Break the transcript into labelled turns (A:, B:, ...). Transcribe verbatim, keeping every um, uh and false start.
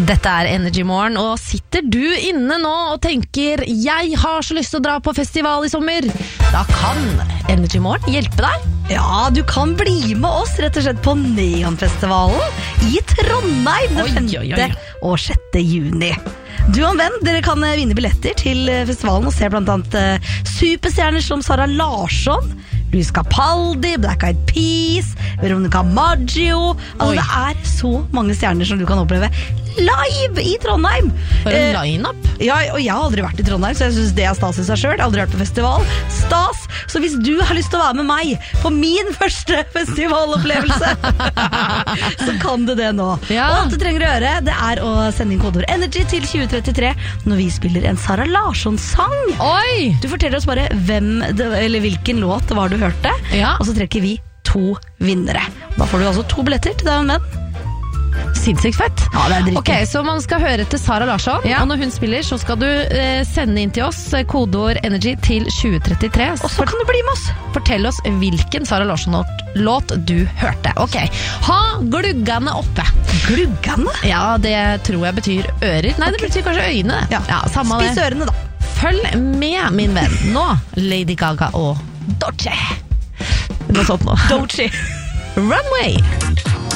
A: Dette er Energy Morgen, og sitter du inne nå og tenker jeg har så lyst til å dra på festival i sommer, da kan Energy Morgen hjelpe deg.
B: Ja, du kan bli med oss rett og slett på Neonfestivalen i Trondheim den femte og sjette juni. Du og en venn, dere kan vinne billetter til festivalen og se blant annet superstjerner som Sara Larsson, Luis Capaldi, Black Eyed Peas, Veronica Maggio. Altså, det er så mange stjerner som du kan oppleve live i Trondheim.
A: For en line-up.
B: Eh, ja, og jeg har aldri vært i Trondheim, så jeg synes det er stas i seg selv. Aldri vært på festival. Stas! Så hvis du har lyst til å være med meg på min første festivalopplevelse, så kan du det nå. Ja. Og alt du trenger å gjøre, det er å sende inn kodeord Energy til tjue trettitre når vi spiller en Sara Larsson-sang.
A: Oi!
B: Du forteller oss bare hvem det, eller hvilken låt det var du hørte, ja. Og så trekker vi to vinnere. Da får du altså to billetter til deg og en venn.
A: Sinnssykt fett.
B: Ja, det er drittig.
A: Ok, så man skal høre til Sara Larsson, ja. Og når hun spiller, så skal du eh, sende inn til oss kodeord Energy til tjue trettitre.
B: Og så kan du bli med oss.
A: Fortell oss hvilken Sara Larsson-låt du hørte. Ok, ha gluggene oppe.
B: Gluggene?
A: Ja, det tror jeg betyr ører. Nei, okay. Det betyr kanskje øyne.
B: Ja,
A: ja samme
B: Spis
A: det.
B: Ørene da.
A: Følg med, min venn. Nå, Lady Gaga og Doechii. Noe sånt nå.
B: Doechii.
A: Runway.